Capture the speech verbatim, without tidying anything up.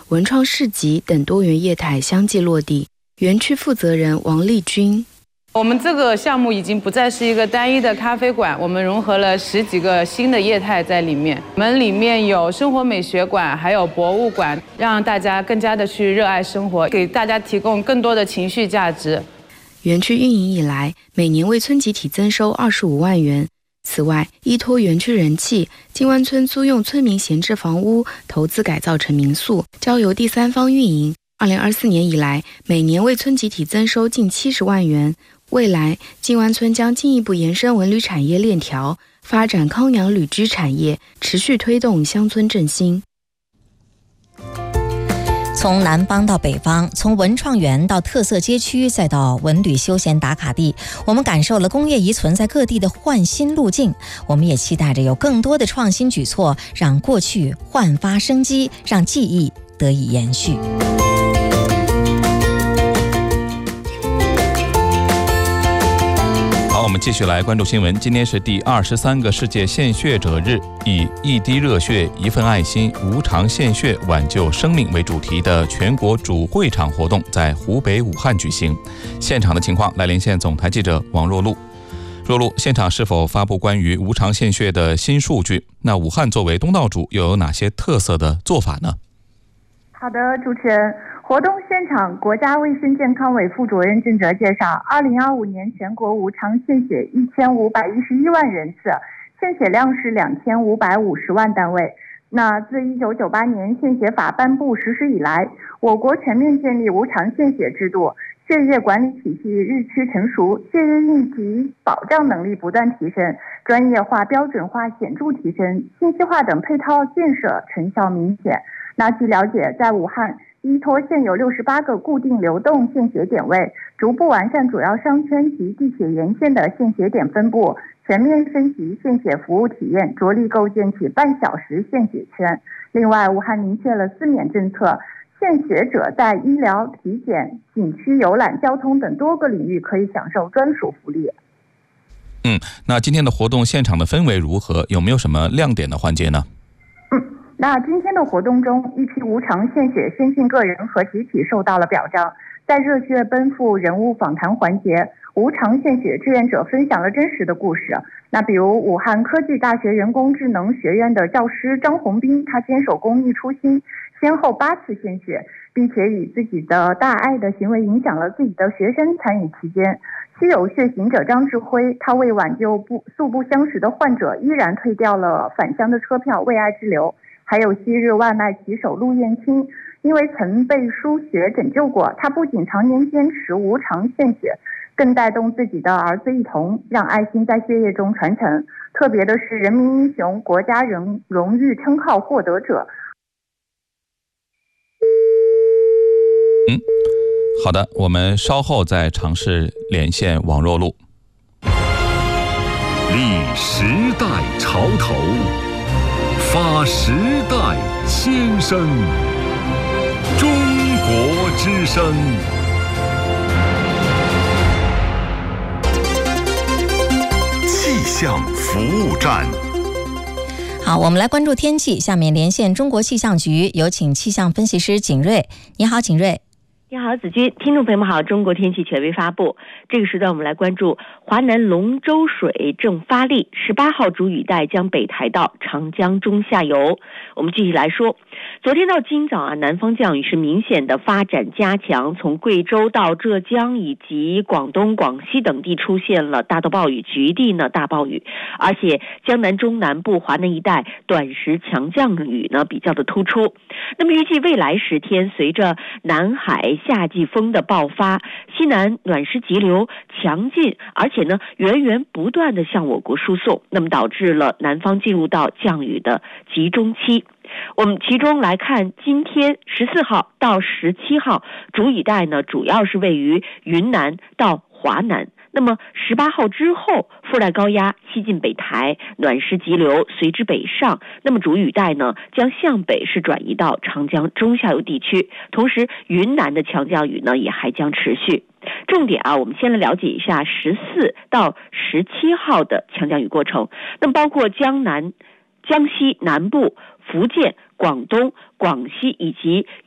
文创市集等多元业态相继落地。园区负责人王丽君， 我们这个项目已经不再是一个单一的咖啡馆，我们融合了十几个新的业态在里面。我们里面有生活美学馆，还有博物馆，让大家更加的去热爱生活，给大家提供更多的情绪价值。 园区运营以来，每年为村集体增收二十五万元。此外，依托园区人气，金湾村租用村民闲置房屋，投资改造成民宿，交由第三方运营。二零二四年以来，每年为村集体增收近七十万元。未来，金湾村将进一步延伸文旅产业链条，发展康养旅居产业，持续推动乡村振兴。 从南方到北方，从文创园到特色街区，再到文旅休闲打卡地，我们感受了工业遗存在各地的换新路径。我们也期待着有更多的创新举措，让过去焕发生机，让记忆得以延续。 好，我们继续来关注新闻。今天是第二十三个世界献血者日，以一滴热血、一份爱心、无偿献血挽救生命为主题的全国主会场活动在湖北武汉举行。现场的情况来连线总台记者王若露。若露，现场是否发布关于无偿献血的新数据？那武汉作为东道主，又有哪些特色的做法呢？ 好的，主持人。活动现场，国家卫生健康委副主任郑哲介绍，二零二五年全国无偿献血一千五百一十一万人次，献血量是两千五百五十万单位。那自一九九八年献血法颁布实施以来，我国全面建立无偿献血制度，血液管理体系日趋成熟，血液应急保障能力不断提升，专业化、标准化显著提升，信息化等配套建设成效明显。那据了解，在武汉依托现有六十八个固定流动献血点位，逐步完善主要商圈及地铁沿线的献血点分布，全面升级献血服务体验，着力构建起半小时献血圈。另外，武汉明确了四免政策，献血者在医疗、体检、景区游览、交通等多个领域可以享受专属福利。 嗯，那今天的活动现场的氛围如何？有没有什么亮点的环节呢？ 嗯。那今天的活动中，一批无偿献血先进个人和集体受到了表彰。在热血奔赴人物访谈环节，无偿献血志愿者分享了真实的故事。那比如武汉科技大学人工智能学院的教师张红斌，他坚守公益初心，先后八次献血，并且以自己的大爱的行为影响了自己的学生参与其间。稀有血行者张志辉，他为挽救不素不相识的患者，依然退掉了返乡的车票，为爱之流。还有昔日外卖骑手陆燕青，因为曾被输血拯救过，他不仅常年坚持无偿献血，更带动自己的儿子一同让爱心在血液中传承。特别的是，人民英雄、国家荣荣誉称号获得者。 嗯，好的，我们稍后再尝试连线王若露。 立时代潮头，发时代先声，中国之声。气象服务站。 好，我们来关注天气。下面连线中国气象局，有请气象分析师景瑞。你好，景瑞。 你好，子君，听众朋友们好，中国天气权威发布。这个时段我们来关注华南龙舟水正发力，十八号主雨带将北抬到长江中下游。我们继续来说，昨天到今早啊，南方降雨是明显的发展加强，从贵州到浙江以及广东、广西等地出现了大到暴雨，局地呢大暴雨，而且江南中南部、华南一带短时强降雨呢比较的突出。那么预计未来十天，随着南海夏季风的爆发，西南暖湿急流强劲，而且呢源源不断的向我国输送，那么导致了南方进入到降雨的集中期。我们其中来看，今天十四号到十七号主雨带呢主要是位于云南到华南，那么十八号之后，副带高压西进北抬，暖湿急流随之北上，那么主雨带呢将向北是转移到长江中下游地区，同时云南的强降雨呢也还将持续。重点啊，我们先来了解一下十四到十七号的强降雨过程。那么包括江南、江西南部、福建、广东、广西以及